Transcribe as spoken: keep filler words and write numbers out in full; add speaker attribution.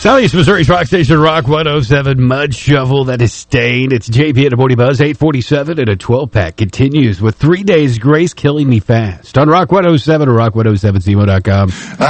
Speaker 1: Southeast Missouri's rock station, Rock one oh seven, Mud Shovel that is stained. It's J P at the Morning Buzz, eight forty-seven, and a twelve-pack continues with Three Days Grace Killing Me Fast on Rock one oh seven or rock one oh seven C M O dot com.